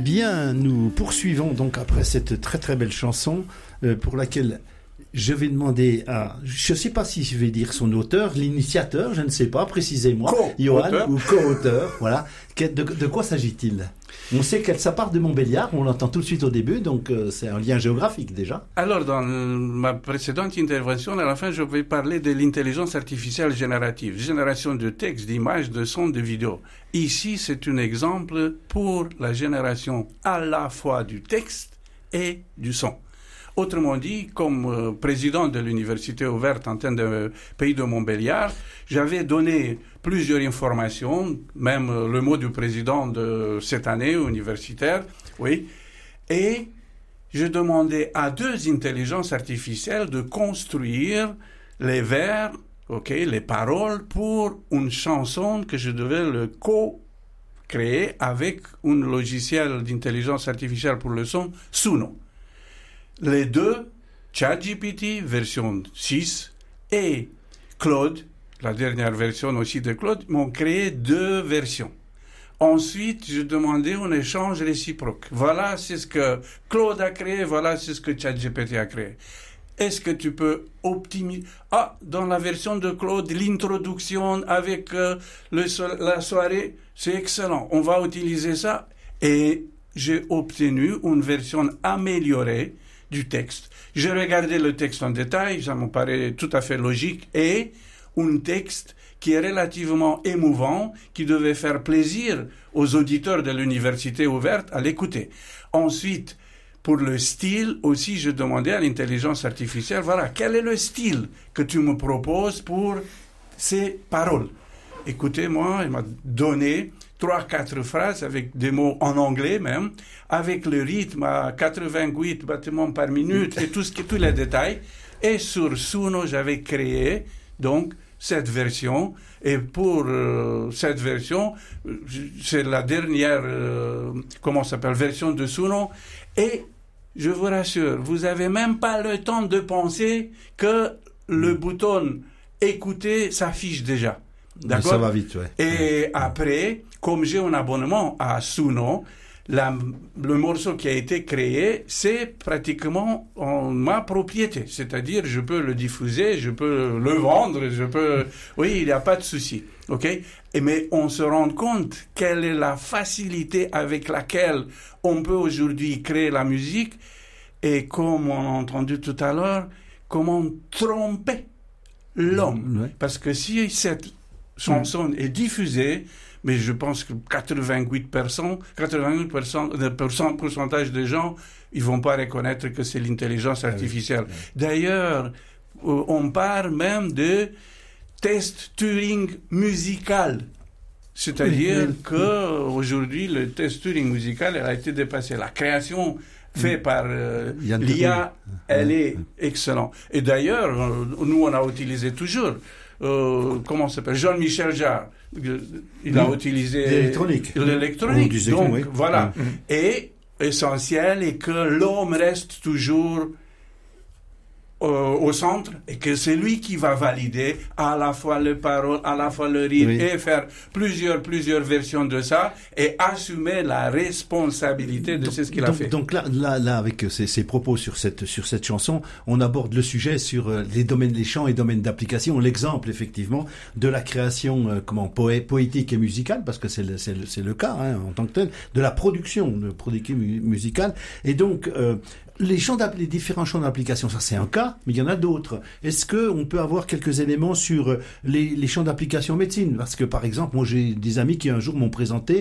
Bien, nous poursuivons donc après cette très très belle chanson pour laquelle je vais demander à, je ne sais pas si je vais dire son auteur, l'initiateur, je ne sais pas, précisez-moi, Johan, ou co-auteur, voilà. De quoi s'agit-il? On sait que ça part de Montbéliard, on l'entend tout de suite au début, donc c'est un lien géographique déjà. Alors, dans ma précédente intervention, à la fin, je vais parler de l'intelligence artificielle générative, génération de textes, d'images, de sons, de vidéos. Ici, c'est un exemple pour la génération à la fois du texte et du son. Autrement dit, comme président de l'université ouverte antenne de Pays de Montbéliard, j'avais donné plusieurs informations, même le mot du président de cette année universitaire, oui, et je demandais à 2 intelligences artificielles de construire les vers, les paroles pour une chanson que je devais le co-créer avec un logiciel d'intelligence artificielle pour le son, Suno. Les 2, ChatGPT version 6 et Claude, la dernière version aussi de Claude, m'ont créé 2 versions. Ensuite, je demandais un échange réciproque. Voilà, c'est ce que Claude a créé, voilà, c'est ce que ChatGPT a créé. Est-ce que tu peux optimiser... dans la version de Claude, l'introduction avec la soirée, c'est excellent. On va utiliser ça. Et j'ai obtenu une version améliorée du texte. J'ai regardé le texte en détail, ça me paraît tout à fait logique, et un texte qui est relativement émouvant, qui devait faire plaisir aux auditeurs de l'université ouverte à l'écouter. Ensuite, pour le style aussi, je demandais à l'intelligence artificielle, voilà, quel est le style que tu me proposes pour ces paroles? Écoutez-moi, il m'a donné 3-4 phrases avec des mots en anglais même, avec le rythme à 88 battements par minute et tous les détails. Et sur Suno, j'avais créé donc cette version. Et pour cette version, c'est la dernière, version de Suno. Et je vous rassure, vous n'avez même pas le temps de penser que le bouton écouter s'affiche déjà. D'accord? Ça va vite, ouais. Et après, comme j'ai un abonnement à Suno, le morceau qui a été créé, c'est pratiquement en ma propriété. C'est-à-dire, je peux le diffuser, je peux le vendre, oui, il n'y a pas de souci. Mais on se rend compte quelle est la facilité avec laquelle on peut aujourd'hui créer la musique et comme on a entendu tout à l'heure, comment tromper l'homme. Ouais. Parce que si cette chanson est diffusée, mais je pense que 88% pourcentage des gens, ils vont pas reconnaître que c'est l'intelligence artificielle. D'ailleurs, on parle même de test Turing musical. C'est-à-dire que aujourd'hui, le test Turing musical, elle a été dépassé. La création faite par l'IA, elle est excellente. Et d'ailleurs, nous, on a utilisé toujours comment ça s'appelle, Jean-Michel Jarre, il a utilisé l'électronique. Donc, oui. Voilà. Et essentiel est que l'homme reste toujours au centre et que c'est lui qui va valider à la fois les paroles, à la fois le rythme et faire plusieurs versions de ça et assumer la responsabilité de ce qu'il a fait. Donc là avec ces propos sur cette chanson, on aborde le sujet sur les champs et domaines d'application, l'exemple effectivement de la création poétique et musicale, parce que c'est le cas en tant que tel, de la production musicale. Et donc les différents champs d'application, ça c'est un cas, mais il y en a d'autres. Est-ce qu'on peut avoir quelques éléments sur les champs d'application médecine? Parce que par exemple, moi j'ai des amis qui un jour m'ont présenté